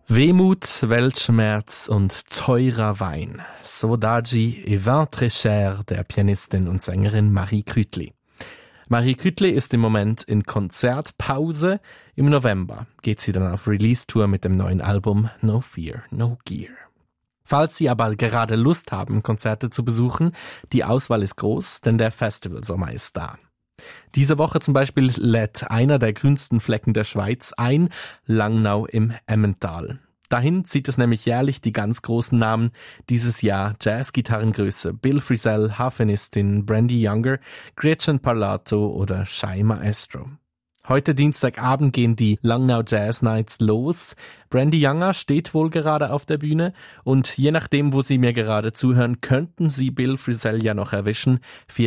Wehmut, Weltschmerz und teurer Wein. Saudade et vin très cher der Pianistin und Sängerin Marie Cütli. Marie Cütli ist im Moment in Konzertpause. Im November geht sie dann auf Release-Tour mit dem neuen Album No Fear, No Gear. Falls Sie aber gerade Lust haben, Konzerte zu besuchen, die Auswahl ist groß, denn der Festivalsommer ist da. Diese Woche zum Beispiel lädt einer der grünsten Flecken der Schweiz ein, Langnau im Emmental. Dahin zieht es nämlich jährlich die ganz großen Namen, dieses Jahr Jazz-Gitarrengröße Bill Frisell, Harfenistin Brandy Younger, Gretchen Parlato oder Shai Maestro. Heute Dienstagabend gehen die Langnau Jazz Nights los. Brandy Younger steht wohl gerade auf der Bühne und je nachdem, wo Sie mir gerade zuhören, könnten Sie Bill Frisell ja noch erwischen.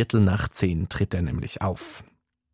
9:15 tritt er nämlich auf.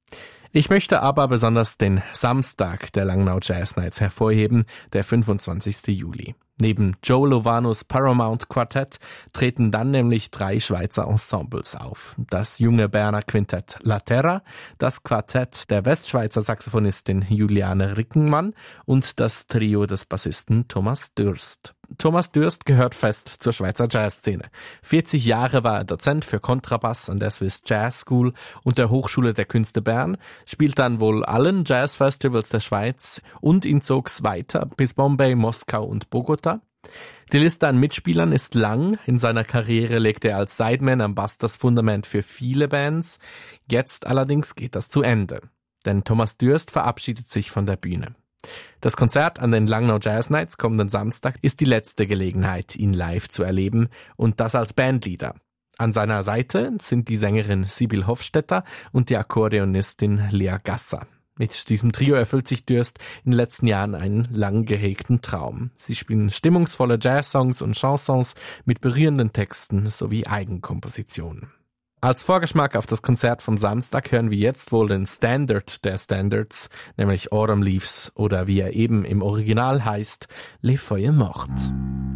Ich möchte aber besonders den Samstag der Langnau Jazz Nights hervorheben, der 25. Juli. Neben Joe Lovanos Paramount Quartett treten dann nämlich 3 Schweizer Ensembles auf. Das junge Berner Quintett La Terra, das Quartett der Westschweizer Saxophonistin Juliane Rickenmann und das Trio des Bassisten Thomas Dürst. Thomas Dürst gehört fest zur Schweizer Jazzszene. 40 Jahre war er Dozent für Kontrabass an der Swiss Jazz School und der Hochschule der Künste Bern, spielt dann wohl allen Jazzfestivals der Schweiz und ihn zog's weiter bis Bombay, Moskau und Bogota. Die Liste an Mitspielern ist lang. In seiner Karriere legte er als Sideman am Bass das Fundament für viele Bands. Jetzt allerdings geht das zu Ende. Denn Thomas Dürst verabschiedet sich von der Bühne. Das Konzert an den Langnau Jazz Nights kommenden Samstag ist die letzte Gelegenheit, ihn live zu erleben und das als Bandleader. An seiner Seite sind die Sängerin Sibyl Hofstetter und die Akkordeonistin Lea Gasser. Mit diesem Trio erfüllt sich Dürst in den letzten Jahren einen lang gehegten Traum. Sie spielen stimmungsvolle Jazzsongs und Chansons mit berührenden Texten sowie Eigenkompositionen. Als Vorgeschmack auf das Konzert vom Samstag hören wir jetzt wohl den Standard der Standards, nämlich Autumn Leaves oder wie er eben im Original heißt, Les Feuilles Mortes.